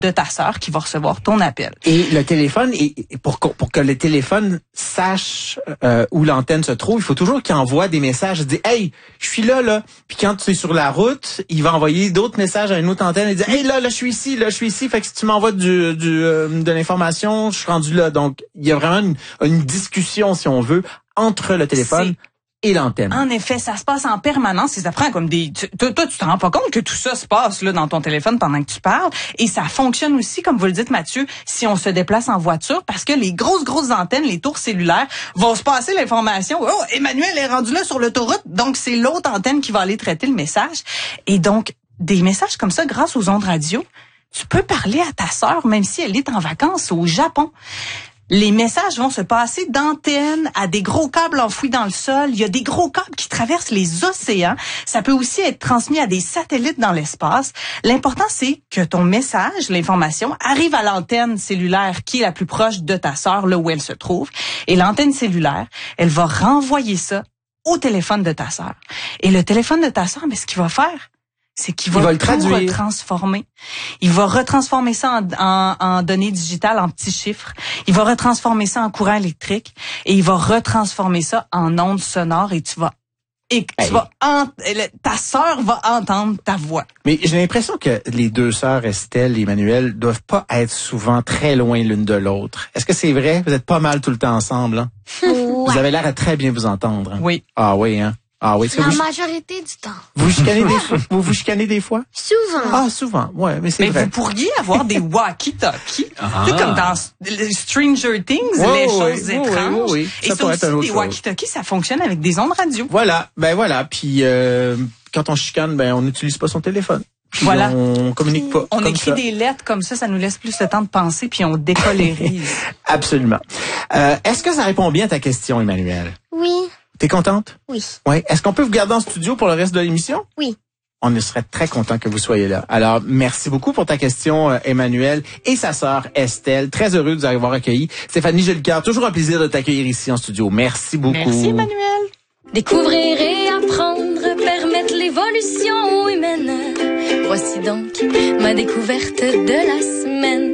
de ta sœur qui va recevoir ton appel. Et le téléphone, pour que le téléphone sache où l'antenne se trouve, il faut toujours qu'il envoie des messages, dire hey, je suis là. Puis quand tu es sur la route, il va envoyer d'autres messages à une autre antenne et dire hey là je suis ici. Fait que si tu m'envoies de l'information, je suis rendu là. Donc il y a vraiment une discussion, si on veut, entre le téléphone et l'antenne. En effet, ça se passe en permanence et ça prend comme toi, tu te rends pas compte que tout ça se passe là dans ton téléphone pendant que tu parles. Et ça fonctionne aussi, comme vous le dites, Mathieu, si on se déplace en voiture, parce que les grosses antennes, les tours cellulaires, vont se passer l'information. Oh, Emmanuel est rendu là sur l'autoroute, donc c'est l'autre antenne qui va aller traiter le message. Et donc, des messages comme ça, grâce aux ondes radio, tu peux parler à ta sœur, même si elle est en vacances au Japon. Les messages vont se passer d'antennes à des gros câbles enfouis dans le sol. Il y a des gros câbles qui traversent les océans. Ça peut aussi être transmis à des satellites dans l'espace. L'important, c'est que ton message, l'information, arrive à l'antenne cellulaire qui est la plus proche de ta sœur, là où elle se trouve. Et l'antenne cellulaire, elle va renvoyer ça au téléphone de ta sœur. Et le téléphone de ta sœur, mais ce qu'il va faire, c'est qu'il va tout retransformer. Il va retransformer ça en données digitales, en petits chiffres. Il va retransformer ça en courant électrique et il va retransformer ça en ondes sonores et ta sœur va entendre ta voix. Mais j'ai l'impression que les deux sœurs, Estelle et Emmanuel, doivent pas être souvent très loin l'une de l'autre. Est-ce que c'est vrai? Vous êtes pas mal tout le temps ensemble, hein? Ouais. Vous avez l'air à très bien vous entendre. Hein? Oui. Ah oui, hein? Ah oui, la majorité du temps. Vous chicanez des fois? Souvent. Ah, souvent. Ouais, mais c'est vrai. Mais vous pourriez avoir des walkie-talkies. C'est comme dans Stranger Things, les choses étranges. Oui. Et ça aussi, des walkie-talkies, ça fonctionne avec des ondes radio. Voilà. Puis, quand on chicane, on n'utilise pas son téléphone. Puis voilà. On communique pas. On écrit des lettres comme ça nous laisse plus le temps de penser, puis on décolérise. Absolument. Est-ce que ça répond bien à ta question, Emmanuel? Oui. T'es contente? Oui. Oui. Est-ce qu'on peut vous garder en studio pour le reste de l'émission? Oui. On serait très content que vous soyez là. Alors, merci beaucoup pour ta question, Emmanuel, et sa sœur Estelle. Très heureux de vous avoir accueillis. Stéphanie Jolicoeur, toujours un plaisir de t'accueillir ici en studio. Merci beaucoup. Merci, Emmanuel. Découvrir et apprendre, permettre l'évolution humaine. Voici donc ma découverte de la semaine.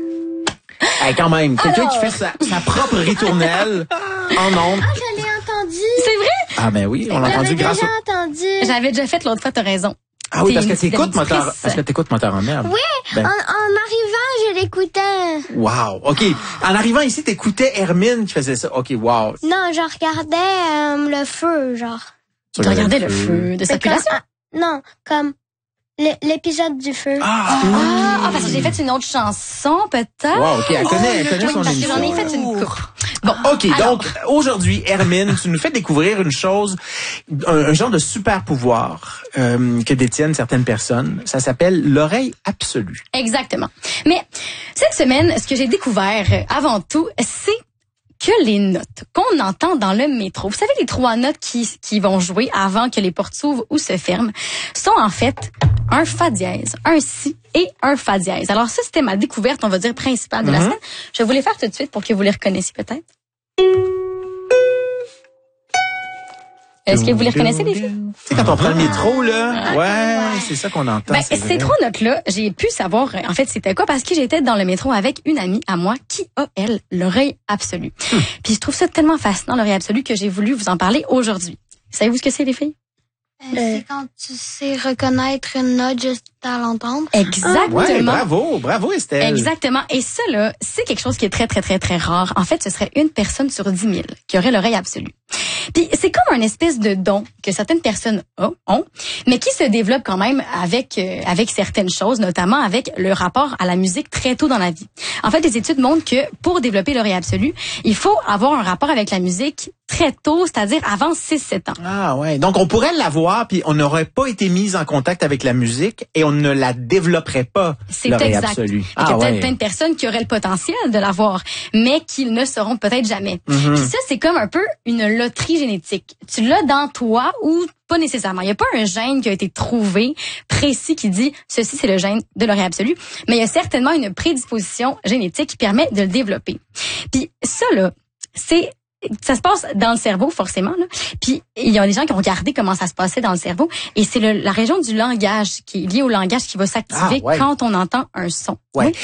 Quand même, quelqu'un qui fait sa propre ritournelle en ondes. Ah, je l'ai entendu. C'est vrai? Ah ben oui, on l'a entendu grâce au... entendu. J'avais déjà fait l'autre fois, t'as raison. Ah oui, parce que t'écoutes Moteur en Herbe. Oui, en arrivant, je l'écoutais. Wow, OK. En arrivant ici, t'écoutais Hermine qui faisait ça. OK, wow. Non, je regardais le feu, genre. Tu regardais le feu de circulation? Non, comme l'épisode du feu. Parce que j'ai fait une autre chanson, peut-être. Wow, OK, elle connaît son émission. J'en ai fait une coupe. Bon, OK, donc aujourd'hui, Hermine, tu nous fais découvrir une chose, un genre de super pouvoir que détiennent certaines personnes. Ça s'appelle l'oreille absolue. Exactement. Mais cette semaine, ce que j'ai découvert avant tout, c'est que les notes qu'on entend dans le métro, vous savez les 3 notes qui vont jouer avant que les portes s'ouvrent ou se ferment, sont en fait un fa dièse, un si et un fa dièse. Alors ça, c'était ma découverte, on va dire, principale de la semaine. Je vais vous les faire tout de suite pour que vous les reconnaissiez peut-être. Est-ce que vous les reconnaissez, les filles? Tu sais, quand on prend le métro, là, c'est ça qu'on entend. Ces 3 notes-là, j'ai pu savoir, en fait, c'était quoi, parce que j'étais dans le métro avec une amie à moi qui a, elle, l'oreille absolue. Puis je trouve ça tellement fascinant, l'oreille absolue, que j'ai voulu vous en parler aujourd'hui. Savez-vous ce que c'est, les filles? C'est quand tu sais reconnaître une note juste à l'entendre. Exactement. Ouais, bravo Estelle. Exactement. Et ça, là, c'est quelque chose qui est très, très, très, très rare. En fait, ce serait une personne sur 10 000 qui aurait l'oreille absolue. Puis c'est comme un espèce de don que certaines personnes ont, mais qui se développe quand même avec certaines choses, notamment avec le rapport à la musique très tôt dans la vie. En fait, les études montrent que pour développer l'oreille absolue, il faut avoir un rapport avec la musique très tôt, c'est-à-dire avant 6-7 ans. Ah ouais. Donc on pourrait l'avoir, puis on n'aurait pas été mis en contact avec la musique et on ne la développerait pas. C'est l'oreille exact. absolue. Il y a peut-être plein de personnes qui auraient le potentiel de l'avoir, mais qui ne sauront peut-être jamais. Puis ça, c'est comme un peu une loterie génétique. Tu l'as dans toi ou pas nécessairement. Il n'y a pas un gène qui a été trouvé précis qui dit ceci c'est le gène de l'oreille absolue, mais il y a certainement une prédisposition génétique qui permet de le développer. Puis ça là, ça se passe dans le cerveau, forcément, là. Puis, il y a des gens qui ont regardé comment ça se passait dans le cerveau. Et c'est la région du langage qui est liée au langage qui va s'activer quand on entend un son. Ouais. Oui.